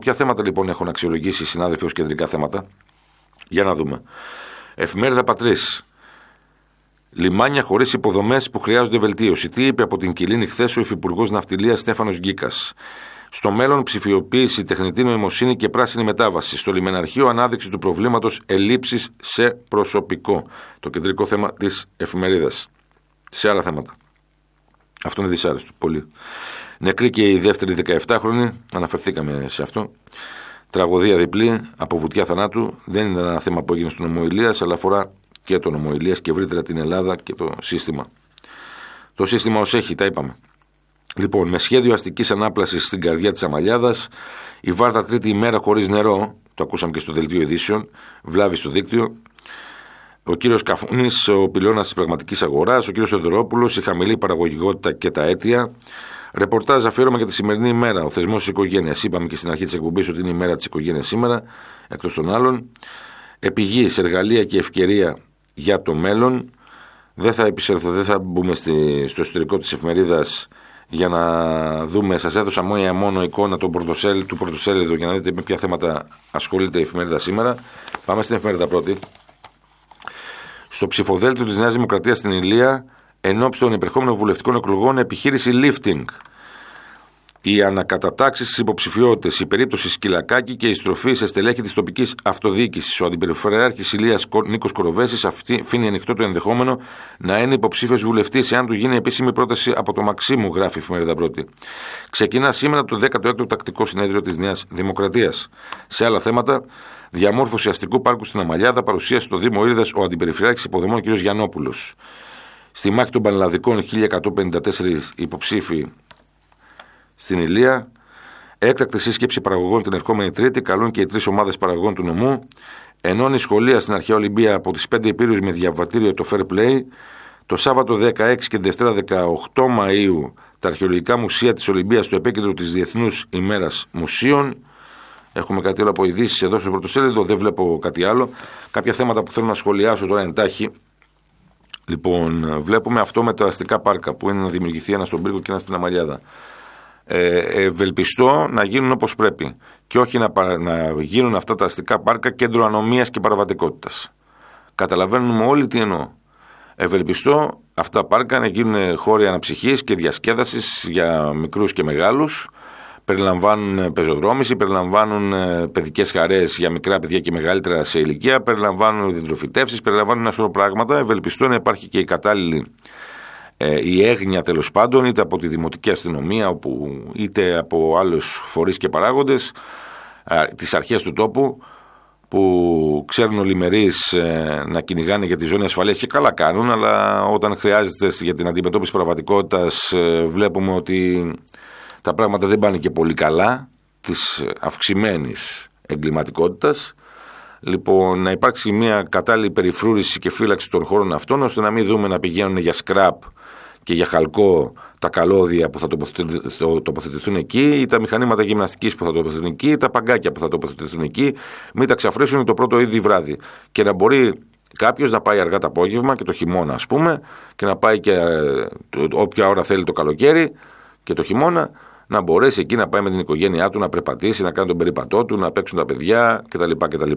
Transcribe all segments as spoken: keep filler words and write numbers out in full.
Ποια θέματα λοιπόν έχουν αξιολογήσει οι συνάδελφοι ως κεντρικά θέματα? Για να δούμε. Εφημερίδα Πατρίς. Λιμάνια χωρίς υποδομές που χρειάζονται βελτίωση. Τι είπε από την Κιλίνη χθες ο Υφυπουργός Ναυτιλίας Στέφανος Γκίκας? Στο μέλλον, ψηφιοποίηση, τεχνητή νοημοσύνη και πράσινη μετάβαση. Στο λιμεναρχείο, ανάδειξη του προβλήματος ελλείψης σε προσωπικό. Το κεντρικό θέμα της εφημερίδας. Σε άλλα θέματα. Αυτό είναι δυσάρεστο. Πολύ. Νεκρή και η δεύτερη δεκαεπτάχρονη. Αναφερθήκαμε σε αυτό. Τραγωδία διπλή από βουτιά θανάτου. Δεν είναι ένα θέμα που έγινε στον νομό Ηλίας, αλλά αφορά και τον νομό Ηλίας και ευρύτερα την Ελλάδα και το σύστημα. Το σύστημα ως έχει, τα είπαμε. Λοιπόν, με σχέδιο αστικής ανάπλασης στην καρδιά της Αμαλιάδας, η Βάρτα τρίτη ημέρα χωρίς νερό, το ακούσαμε και στο δελτίο ειδήσεων, βλάβη στο δίκτυο. Ο κύριος Καφούνης, ο πυλώνας της πραγματικής αγοράς, ο κύριος Θεοδωρόπουλος, η χαμηλή παραγωγικότητα και τα αίτια. Ρεπορτάζ αφιέρωμα για τη σημερινή ημέρα, ο θεσμός της οικογένειας. Είπαμε και στην αρχή της εκπομπής ότι είναι η μέρα της οικογένειας σήμερα, εκτός των άλλων. Επιγείς, εργαλεία και ευκαιρία για το μέλλον. Δεν θα επισέλθω, δεν θα μπούμε στη, στο εσωτερικό της εφημερίδας για να δούμε. Σας έδωσα μόνο, μόνο εικόνα του πρωτοσέλιδου, του πρωτοσέλιδου για να δείτε με ποια θέματα ασχολείται η εφημερίδα σήμερα. Πάμε στην εφημερίδα πρώτη. Στο ψηφοδέλτιο της Νέας Δημοκρατίας στην Ηλία, εν ώψη των επερχόμενων βουλευτικών εκλογών, επιχείρηση lifting. Οι ανακατατάξεις στις υποψηφιότητες, η περίπτωση Σκυλακάκη και η στροφή σε στελέχη της τοπικής αυτοδιοίκησης. Ο αντιπεριφερειάρχης Ηλίας Νίκος Κοροβέσης αφήνει ανοιχτό το ενδεχόμενο να είναι υποψήφιος βουλευτής, εάν του γίνει επίσημη πρόταση από το Μαξίμου, γράφει η εφημερίδα πρώτη. Ξεκινά σήμερα το δέκατο έκτο τακτικό συνέδριο της Νέας Δημοκρατίας. Σε άλλα θέματα, διαμόρφωση αστικού πάρκου στην Αμαλιάδα, παρουσίασε στο Δήμο Ήρδας ο αντιπεριφερειάρχης υποδομών κ. Γιαννόπουλος. Στη μάχη των Πανελλαδικών, χίλια εκατόν πενήντα τέσσερις υποψήφοι στην Ηλία. Έκτακτη σύσκεψη παραγωγών την ερχόμενη Τρίτη. Καλούν και οι τρεις ομάδες παραγωγών του νομού. Ενώνει σχολεία στην Αρχαία Ολυμπία από τις πέντε Υπήρους με διαβατήριο το Fair Play. Το Σάββατο δεκαέξι και Δευτέρα δεκαοκτώ Μαΐου τα αρχαιολογικά μουσεία της Ολυμπίας στο επίκεντρο της Διεθνούς ημέρας μουσείων. Έχουμε κάτι άλλο από ειδήσεις εδώ στο πρωτοσέλιδο. Δεν βλέπω κάτι άλλο. Κάποια θέματα που θέλω να σχολιάσω τώρα εντάχει. Λοιπόν, βλέπουμε αυτό με τα αστικά πάρκα που είναι να δημιουργηθεί ένα στον Πύργο και ένα στην Αμαλιάδα. Ε, ευελπιστώ να γίνουν όπως πρέπει και όχι να, να γίνουν αυτά τα αστικά πάρκα κέντρο ανομίας και παραβατικότητας. Καταλαβαίνουμε όλοι τι εννοώ. Ευελπιστώ αυτά τα πάρκα να γίνουν χώροι αναψυχής και διασκέδασης για μικρούς και μεγάλους. Περιλαμβάνουν πεζοδρόμηση, περιλαμβάνουν παιδικές χαρές για μικρά παιδιά και μεγαλύτερα σε ηλικία, περιλαμβάνουν διατροφητεύσεις, περιλαμβάνουν ένα σωρό πράγματα. Ευελπιστώ να υπάρχει και η κατάλληλη ε, η έγνοια τέλος πάντων, είτε από τη Δημοτική Αστυνομία, όπου, είτε από άλλους φορείς και παράγοντες, ε, τις αρχές του τόπου, που ξέρουν ολημερείς ε, να κυνηγάνε για τη ζώνη ασφαλείας και καλά κάνουν, αλλά όταν χρειάζεται για την αντιμετώπιση πραγματικότητας ε, βλέπουμε ότι τα πράγματα δεν πάνε και πολύ καλά, της αυξημένης εγκληματικότητας. Λοιπόν, να υπάρξει μια κατάλληλη περιφρούρηση και φύλαξη των χώρων αυτών, ώστε να μην δούμε να πηγαίνουν για σκραπ και για χαλκό τα καλώδια που θα τοποθετηθούν εκεί, ή τα μηχανήματα γυμναστικής που θα τοποθετηθούν εκεί, ή τα παγκάκια που θα τοποθετηθούν εκεί, μην τα ξαφρίσουν το πρώτο ήδη βράδυ. Και να μπορεί κάποιος να πάει αργά το απόγευμα και το χειμώνα, ας πούμε, και να πάει και όποια ώρα θέλει το καλοκαίρι και το χειμώνα, να μπορέσει εκεί να πάει με την οικογένειά του, να περπατήσει, να κάνει τον περίπατό του, να παίξουν τα παιδιά κτλ. κτλ.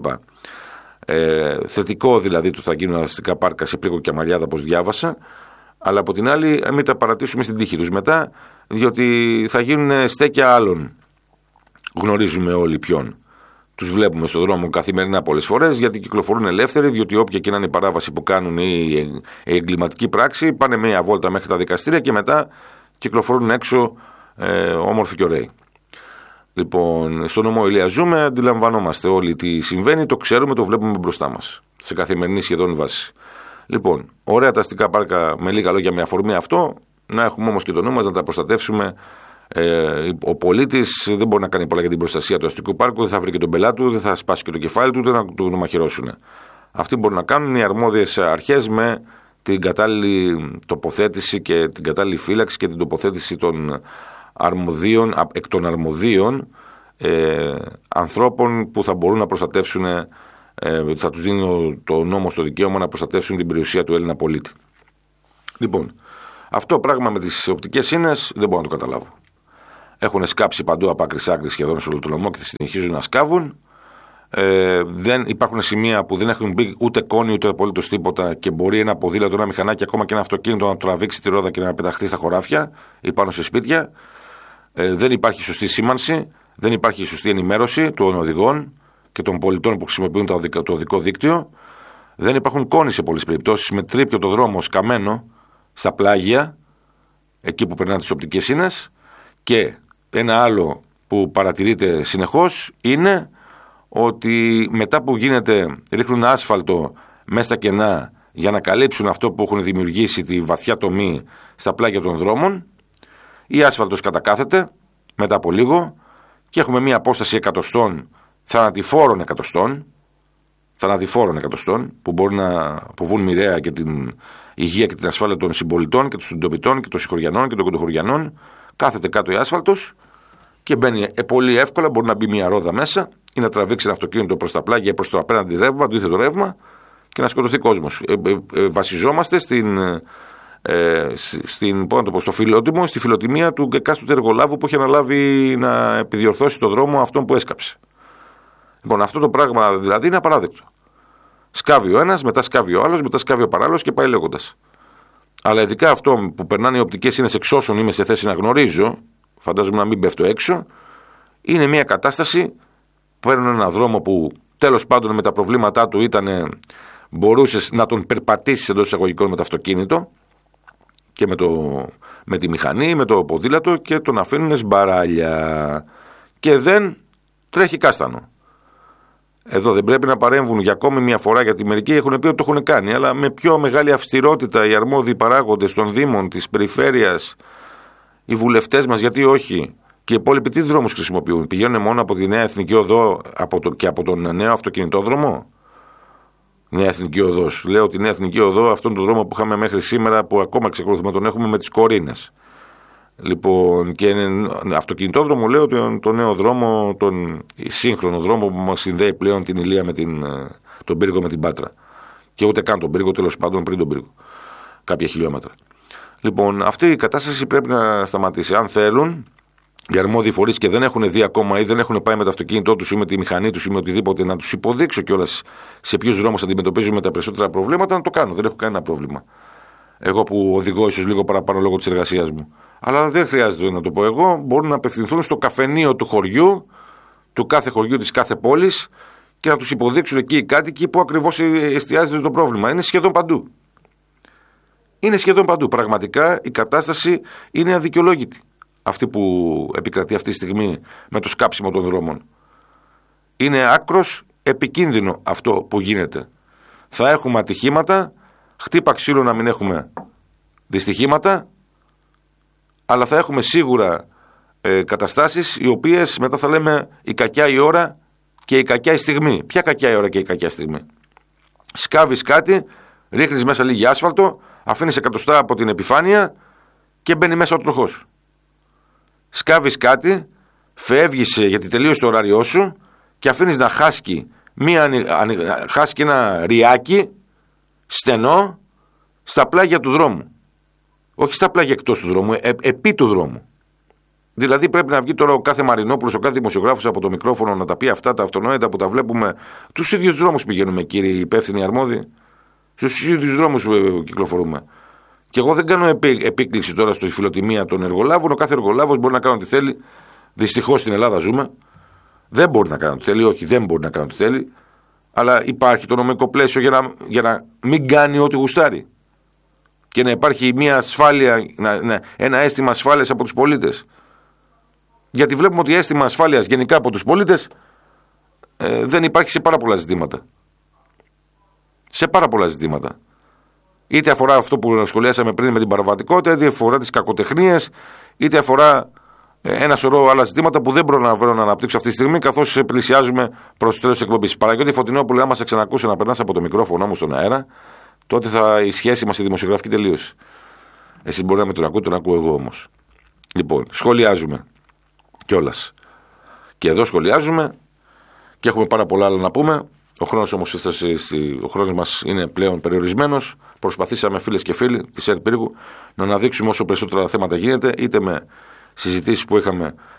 Ε, θετικό δηλαδή του θα γίνουν αστικά πάρκα σε Πλήγο και Αμαλιάδα, όπως διάβασα, αλλά από την άλλη μην τα παρατήσουμε στην τύχη τους μετά, διότι θα γίνουν στέκια άλλων. Γνωρίζουμε όλοι ποιον. Τους βλέπουμε στον δρόμο καθημερινά πολλές φορές, γιατί κυκλοφορούν ελεύθεροι, διότι όποια και να είναι η παράβαση που κάνουν ή η εγκληματική πράξη, πάνε μια βόλτα μέχρι τα δικαστήρια και μετά κυκλοφορούν έξω ε, όμορφοι και ωραίοι. Λοιπόν, στον νομό Ηλία ζούμε, αντιλαμβανόμαστε όλοι τι συμβαίνει, το ξέρουμε, το βλέπουμε μπροστά μας, σε καθημερινή σχεδόν βάση. Λοιπόν, ωραία τα αστικά πάρκα, με λίγα λόγια, με αφορμή αυτό, να έχουμε όμως και το νου μας να τα προστατεύσουμε. Ε, ο πολίτης δεν μπορεί να κάνει πολλά για την προστασία του αστικού πάρκου, δεν θα βρει και τον πελάτη του, δεν θα σπάσει και το κεφάλι του, ούτε να του μαχαιρώσουν. Αυτοί μπορούν να κάνουν οι αρμόδιες αρχές με την κατάλληλη τοποθέτηση και την κατάλληλη φύλαξη και την τοποθέτηση των αρμοδίων, εκ των αρμοδίων ε, ανθρώπων που θα μπορούν να προστατεύσουν, ε, θα τους δίνει το νόμο στο δικαίωμα να προστατεύσουν την περιουσία του Έλληνα πολίτη. Λοιπόν, αυτό πράγμα με τις οπτικές σύνες δεν μπορώ να το καταλάβω. Έχουν σκάψει παντού από άκρη σ' άκρη σχεδόν σε όλο το νομό και συνεχίζουν να σκάβουν. Ε, δεν υπάρχουν σημεία που δεν έχουν μπει ούτε κόνη ούτε απολύτως τίποτα και μπορεί ένα ποδήλατο, ένα μηχανάκι, ακόμα και ένα αυτοκίνητο να τραβήξει τη ρόδα και να πεταχτεί στα χωράφια ή πάνω σε σπίτια. Ε, δεν υπάρχει σωστή σήμανση, δεν υπάρχει σωστή ενημέρωση των οδηγών και των πολιτών που χρησιμοποιούν το οδικό, το οδικό δίκτυο. Δεν υπάρχουν κόνοι σε πολλές περιπτώσεις, με τρίπιο το δρόμο σκαμμένο στα πλάγια, εκεί που περνάνε τις οπτικές ίνες. Και ένα άλλο που παρατηρείται συνεχώς είναι ότι μετά που γίνεται, ρίχνουν άσφαλτο μέσα στα κενά για να καλύψουν αυτό που έχουν δημιουργήσει τη βαθιά τομή στα πλάγια των δρόμων, η άσφαλτος κατακάθεται μετά από λίγο και έχουμε μία απόσταση εκατοστών, θανατηφόρων εκατοστών, θανατηφόρων εκατοστών που μπορούν να αποβούν μοιραία και την υγεία και την ασφάλεια των συμπολιτών και των συντοπιτών και των συγχωριανών και των κοντοχωριανών. Κάθεται κάτω η άσφαλτος και μπαίνει πολύ εύκολα, μπορεί να μπει μια ρόδα μέσα ή να τραβήξει ένα αυτοκίνητο προς τα πλάγια ή προς το απέναντι ρεύμα, το ήθετο ρεύμα και να σκοτωθεί κόσμος. Ε, ε, ε, βασιζόμαστε στην, ε, στην, πώς να το πω, στο φιλότιμο, στη φιλοτιμία του εκάστοτε εργολάβου που έχει αναλάβει να επιδιορθώσει το δρόμο αυτόν που έσκαψε. Λοιπόν, αυτό το πράγμα δηλαδή είναι απαράδεκτο. Σκάβει ο ένας, μετά σκάβει ο άλλος, μετά σκάβει ο παράλληλος και πάει λέγοντας. Αλλά ειδικά αυτό που περνάνε οι οπτικές ίνες εξ όσων είμαι σε θέση να γνωρίζω, φαντάζομαι να μην πέφτω έξω, είναι μια κατάσταση που παίρνουν έναν δρόμο που τέλος πάντων με τα προβλήματά του ήταν, μπορούσες να τον περπατήσεις εντός εισαγωγικών με το αυτοκίνητο και με, το, με τη μηχανή, με το ποδήλατο και τον αφήνουν σμπαράλια και δεν τρέχει κάστανο. Εδώ δεν πρέπει να παρέμβουν για ακόμη μια φορά, γιατί μερικοί έχουν πει ότι το έχουν κάνει, αλλά με πιο μεγάλη αυστηρότητα οι αρμόδιοι παράγοντες των Δήμων, της Περιφέρειας, οι βουλευτές μας, γιατί όχι, και οι υπόλοιποι τι δρόμους χρησιμοποιούν. Πηγαίνουν μόνο από τη Νέα Εθνική Οδό από το, και από τον νέο αυτοκινητόδρομο. Νέα Εθνική Οδός. Λέω ότι η Νέα Εθνική Οδό, αυτόν τον δρόμο που είχαμε μέχρι σήμερα, που ακόμα ξεκολουθούμε τον έχουμε με τις Κορίνες. Λοιπόν, και αυτοκινητόδρομο λέω τον, τον νέο δρόμο, τον σύγχρονο δρόμο που μας συνδέει πλέον την Ηλία με την, τον Πύργο με την Πάτρα. Και ούτε καν τον Πύργο, τέλος πάντων πριν τον Πύργο. Κάποια χιλιόμετρα. Λοιπόν, αυτή η κατάσταση πρέπει να σταματήσει. Αν θέλουν οι αρμόδιοι φορείς και δεν έχουν δει ακόμα ή δεν έχουν πάει με το αυτοκίνητό τους ή με τη μηχανή τους ή με οτιδήποτε, να τους υποδείξω κιόλας σε ποιους δρόμους αντιμετωπίζουμε τα περισσότερα προβλήματα, να το κάνω. Δεν έχω κανένα πρόβλημα. Εγώ που οδηγώ ίσως λίγο παραπάνω λόγω της εργασίας μου. Αλλά δεν χρειάζεται να το πω εγώ. Μπορούν να απευθυνθούν στο καφενείο του χωριού, του κάθε χωριού της κάθε πόλης και να τους υποδείξουν εκεί οι κάτοικοι που ακριβώς εστιάζεται το πρόβλημα. Είναι σχεδόν παντού. Είναι σχεδόν παντού. Πραγματικά η κατάσταση είναι αδικαιολόγητη. Αυτή που επικρατεί αυτή τη στιγμή με το σκάψιμο των δρόμων. Είναι άκρος επικίνδυνο αυτό που γίνεται. Θα έχουμε ατυχήματα, χτύπα ξύλο να μην έχουμε δυστυχήματα, αλλά θα έχουμε σίγουρα ε, καταστάσεις οι οποίες μετά θα λέμε η κακιά η ώρα και η κακιά η στιγμή. Ποια κακιά η ώρα και η κακιά στιγμή? Σκάβεις κάτι, ρίχνεις μέσα λίγη άσφαλτο, αφήνεις εκατοστά από την επιφάνεια και μπαίνει μέσα ο τροχός. Σκάβεις κάτι, φεύγεις γιατί τελείωσε το ωράριό σου και αφήνεις να χάσκει, μία, χάσκει ένα ριάκι στενό στα πλάγια του δρόμου. Όχι στα πλάγια εκτός του δρόμου, ε, επί του δρόμου. Δηλαδή πρέπει να βγει τώρα ο κάθε Μαρινόπουλος, ο κάθε δημοσιογράφος από το μικρόφωνο να τα πει αυτά τα αυτονόητα που τα βλέπουμε. Τους ίδιους δρόμους πηγαίνουμε, κύριοι υπεύθυνοι αρμόδιοι. Στους ίδιους δρόμους κυκλοφορούμε. Και εγώ δεν κάνω επί, επίκληση τώρα στη φιλοτιμία των εργολάβων. Ο κάθε εργολάβος μπορεί να κάνει ό,τι θέλει. Δυστυχώς στην Ελλάδα ζούμε. Δεν μπορεί να κάνει ό,τι θέλει. Όχι, δεν μπορεί να κάνει ό,τι θέλει. Αλλά υπάρχει το νομικό πλαίσιο για να, για να μην κάνει ό,τι γουστάρει. Και να υπάρχει μια ασφάλεια, να, να, ένα αίσθημα ασφάλειας από τους πολίτες. Γιατί βλέπουμε ότι αίσθημα ασφάλειας γενικά από τους πολίτες ε, δεν υπάρχει σε πάρα πολλά ζητήματα. Σε πάρα πολλά ζητήματα. Είτε αφορά αυτό που σχολιάσαμε πριν με την παραβατικότητα, είτε αφορά τις κακοτεχνίες, είτε αφορά ένα σωρό άλλα ζητήματα που δεν προλαβαίνω να αναπτύξω αυτή τη στιγμή, καθώς πλησιάζουμε προς το τέλος της εκπομπής. Παναγιώτη Φωτεινόπουλε, άμα σε ξανακούσω να περνάς από το μικρόφωνο μου στον αέρα, τότε θα η σχέση μας η δημοσιογραφική τελείωσε. Εσείς μπορεί να με τον ακούτε, τον ακούω εγώ όμως. Λοιπόν, σχολιάζουμε κιόλας. Και εδώ σχολιάζουμε και έχουμε πάρα πολλά άλλα να πούμε. Ο χρόνος όμως ο χρόνος μας είναι πλέον περιορισμένος. Προσπαθήσαμε, φίλες και φίλοι της ΕΡΤ Πύργου, να αναδείξουμε όσο περισσότερα θέματα γίνεται, είτε με συζητήσεις που είχαμε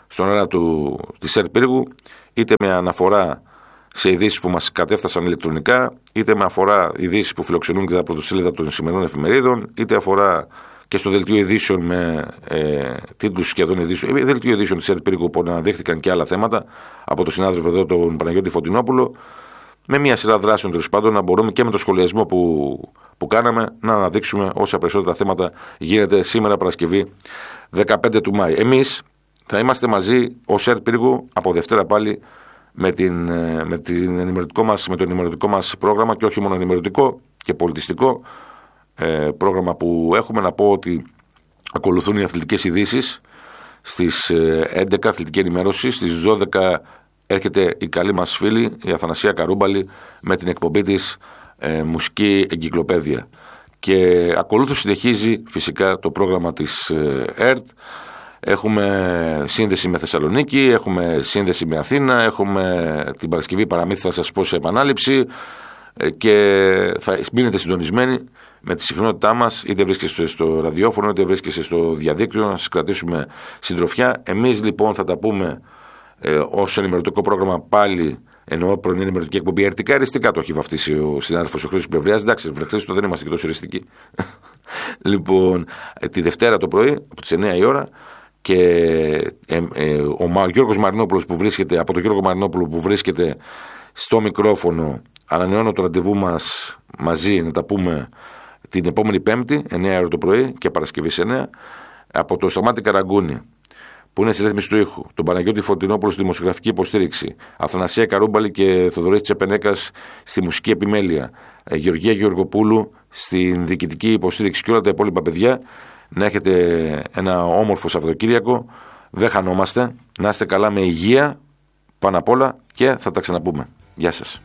στον αέρα του, της ΕΡΤ Πύργου, είτε με αναφορά σε ειδήσεις που μας κατέφτασαν ηλεκτρονικά, είτε με αφορά ειδήσεις που φιλοξενούν και τα πρωτοσέλιδα των σημερινών εφημερίδων, είτε αφορά και στο δελτίο ειδήσεων με ε, τίτλους σχεδόν ειδήσεων. Δελτίο ειδήσεων της ΕΡΤ Πύργου που αναδείχθηκαν και άλλα θέματα από τον συνάδελφο εδώ, τον Παναγιώτη Φωτεινόπουλο, με μια σειρά δράσεων τέλος πάντων να μπορούμε και με το σχολιασμό που, που κάναμε να αναδείξουμε όσα περισσότερα θέματα γίνεται σήμερα Παρασκευή δεκαπέντε του Μάη. Εμείς θα είμαστε μαζί ως ΕΡΤ Πύργου από Δευτέρα πάλι με, την, με, την ενημερωτικό μας, με το ενημερωτικό μας πρόγραμμα, και όχι μόνο ενημερωτικό και πολιτιστικό ε, πρόγραμμα που έχουμε. Να πω ότι ακολουθούν οι αθλητικές ειδήσεις στις έντεκα, αθλητική ενημέρωση, στις δώδεκα έρχεται η καλή μας φίλη η Αθανασία Καρούμπαλη με την εκπομπή της ε, Μουσική Εγκυκλοπαίδεια, και ακολούθως συνεχίζει φυσικά το πρόγραμμα της ε, ΕΡΤ. Έχουμε σύνδεση με Θεσσαλονίκη, έχουμε σύνδεση με Αθήνα, έχουμε την Παρασκευή παραμύθι, θα σας πω σε επανάληψη, και θα μείνετε συντονισμένοι με τη συχνότητά μας, είτε βρίσκεστε στο ραδιόφωνο είτε βρίσκεστε στο διαδίκτυο, να σας κρατήσουμε συντροφιά. Εμείς λοιπόν θα τα πούμε ε, ως ενημερωτικό πρόγραμμα πάλι, εννοώ πρωινή ενημερωτική εκπομπή, ερτικά εριστικά το έχει βαφτίσει ο συνάδελφος ο Χρήστος Πλευριάς. Εντάξει, βρε Χρήστο, δεν είμαστε και τόσο εριστικοί. Λοιπόν, τη Δευτέρα το πρωί από τις εννιά η ώρα. Και ε, ε, ο Γιώργος Μαρινόπουλος που βρίσκεται, από τον Γιώργο Μαρινόπουλο που βρίσκεται στο μικρόφωνο, ανανεώνω το ραντεβού μας μαζί να τα πούμε την επόμενη Πέμπτη, εννιά ώρα το πρωί και Παρασκευή σε εννιά, από το Σταμάτη Καραγκούνη που είναι στη ρύθμιση του ήχου, τον Παναγιώτη Φωτεινόπουλο στη δημοσιογραφική υποστήριξη, Αθανασία Καρούμπαλη και Θοδωρής Τσεπενέκας στη μουσική επιμέλεια, ε, Γεωργία Γεωργοπούλου στην διοικητική υποστήριξη, και όλα τα υπόλοιπα παιδιά. Να έχετε ένα όμορφο Σαββατοκύριακο, δεν χανόμαστε, να είστε καλά με υγεία πάνω απ' όλα, και θα τα ξαναπούμε. Γεια σας.